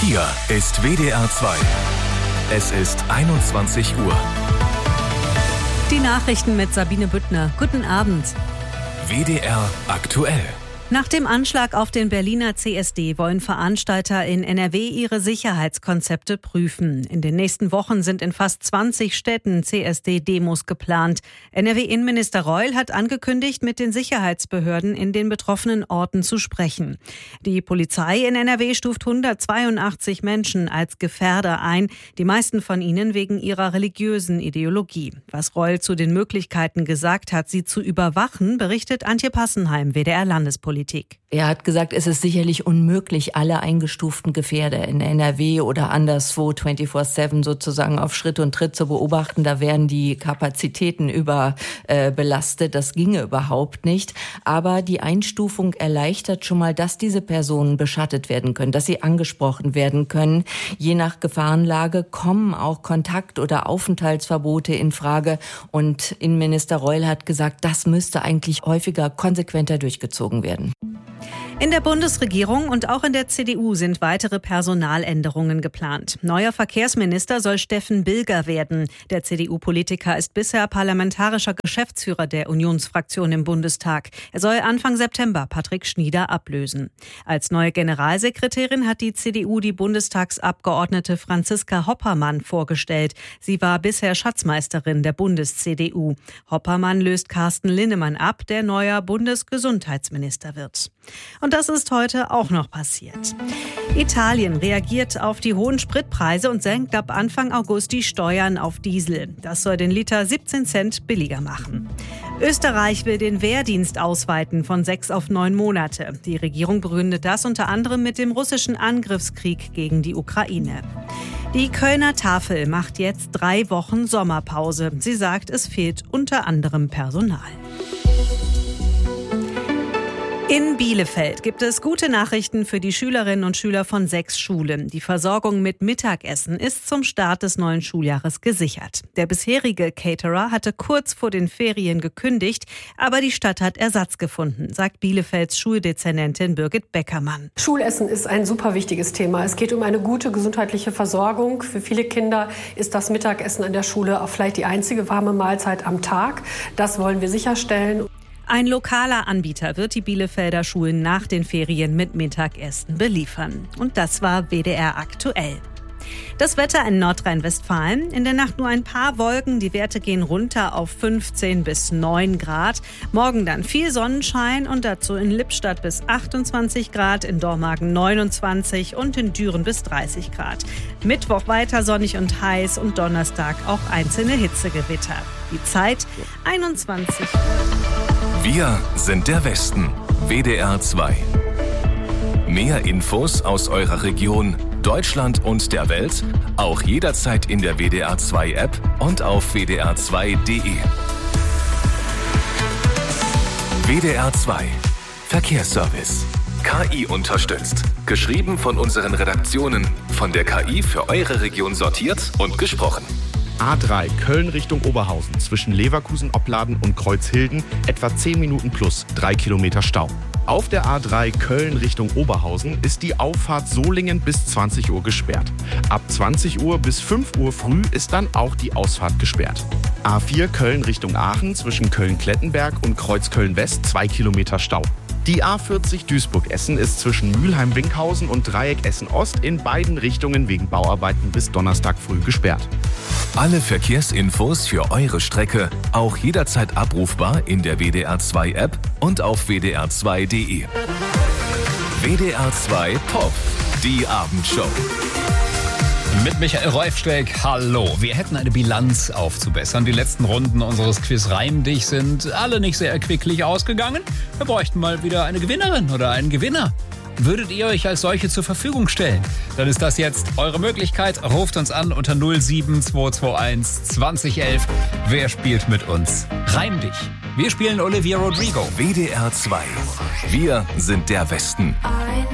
Hier ist WDR 2. Es ist 21 Uhr. Die Nachrichten mit Sabine Büttner. Guten Abend. WDR aktuell. Nach dem Anschlag auf den Berliner CSD wollen Veranstalter in NRW ihre Sicherheitskonzepte prüfen. In den nächsten Wochen sind in fast 20 Städten CSD-Demos geplant. NRW-Innenminister Reul hat angekündigt, mit den Sicherheitsbehörden in den betroffenen Orten zu sprechen. Die Polizei in NRW stuft 182 Menschen als Gefährder ein, die meisten von ihnen wegen ihrer religiösen Ideologie. Was Reul zu den Möglichkeiten gesagt hat, sie zu überwachen, berichtet Antje Passenheim, WDR-Landespolitik. Er hat gesagt, es ist sicherlich unmöglich, alle eingestuften Gefährder in NRW oder anderswo 24/7 sozusagen auf Schritt und Tritt zu beobachten. Da wären die Kapazitäten überbelastet. Das ginge überhaupt nicht. Aber die Einstufung erleichtert schon mal, dass diese Personen beschattet werden können, dass sie angesprochen werden können. Je nach Gefahrenlage kommen auch Kontakt- oder Aufenthaltsverbote in Frage. Und Innenminister Reul hat gesagt, das müsste eigentlich häufiger konsequenter durchgezogen werden. In der Bundesregierung und auch in der CDU sind weitere Personaländerungen geplant. Neuer Verkehrsminister soll Steffen Bilger werden. Der CDU-Politiker ist bisher parlamentarischer Geschäftsführer der Unionsfraktion im Bundestag. Er soll Anfang September Patrick Schnieder ablösen. Als neue Generalsekretärin hat die CDU die Bundestagsabgeordnete Franziska Hoppermann vorgestellt. Sie war bisher Schatzmeisterin der Bundes-CDU. Hoppermann löst Carsten Linnemann ab, der neuer Bundesgesundheitsminister wird. Und das ist heute auch noch passiert. Italien reagiert auf die hohen Spritpreise und senkt ab Anfang August die Steuern auf Diesel. Das soll den Liter 17 Cent billiger machen. Österreich will den Wehrdienst ausweiten von 6 auf 9 Monate. Die Regierung begründet das unter anderem mit dem russischen Angriffskrieg gegen die Ukraine. Die Kölner Tafel macht jetzt 3 Wochen Sommerpause. Sie sagt, es fehlt unter anderem Personal. In Bielefeld gibt es gute Nachrichten für die Schülerinnen und Schüler von 6 Schulen. Die Versorgung mit Mittagessen ist zum Start des neuen Schuljahres gesichert. Der bisherige Caterer hatte kurz vor den Ferien gekündigt, aber die Stadt hat Ersatz gefunden, sagt Bielefelds Schuldezernentin Birgit Beckermann. Schulessen ist ein super wichtiges Thema. Es geht um eine gute gesundheitliche Versorgung. Für viele Kinder ist das Mittagessen an der Schule auch vielleicht die einzige warme Mahlzeit am Tag. Das wollen wir sicherstellen. Ein lokaler Anbieter wird die Bielefelder Schulen nach den Ferien mit Mittagessen beliefern. Und das war WDR aktuell. Das Wetter in Nordrhein-Westfalen. In der Nacht nur ein paar Wolken. Die Werte gehen runter auf 15 bis 9 Grad. Morgen dann viel Sonnenschein und dazu in Lippstadt bis 28 Grad, in Dormagen 29 und in Düren bis 30 Grad. Mittwoch weiter sonnig und heiß und Donnerstag auch einzelne Hitzegewitter. Die Zeit 21 Uhr. Wir sind der Westen. WDR 2. Mehr Infos aus eurer Region, Deutschland und der Welt, auch jederzeit in der WDR 2 App und auf wdr2.de. WDR 2 Verkehrsservice. KI unterstützt. Geschrieben von unseren Redaktionen. Von der KI für eure Region sortiert und gesprochen. A3 Köln Richtung Oberhausen zwischen Leverkusen-Opladen und Kreuzhilden etwa 10 Minuten plus 3 Kilometer Stau. Auf der A3 Köln Richtung Oberhausen ist die Auffahrt Solingen bis 20 Uhr gesperrt. Ab 20 Uhr bis 5 Uhr früh ist dann auch die Ausfahrt gesperrt. A4 Köln Richtung Aachen zwischen Köln-Klettenberg und Kreuzköln-West 2 Kilometer Stau. Die A40 Duisburg-Essen ist zwischen Mülheim-Winkhausen und Dreieck Essen-Ost in beiden Richtungen wegen Bauarbeiten bis Donnerstag früh gesperrt. Alle Verkehrsinfos für eure Strecke auch jederzeit abrufbar in der WDR 2 App und auf wdr2.de. WDR 2 Pop, die Abendshow. Mit Michael Reufsteck, hallo. Wir hätten eine Bilanz aufzubessern. Die letzten Runden unseres Quiz Reim dich sind alle nicht sehr erquicklich ausgegangen. Wir bräuchten mal wieder eine Gewinnerin oder einen Gewinner. Würdet ihr euch als solche zur Verfügung stellen? Dann ist das jetzt eure Möglichkeit. Ruft uns an unter 07221 2011. Wer spielt mit uns? Reim dich. Wir spielen Olivia Rodrigo. WDR 2. Wir sind der Westen.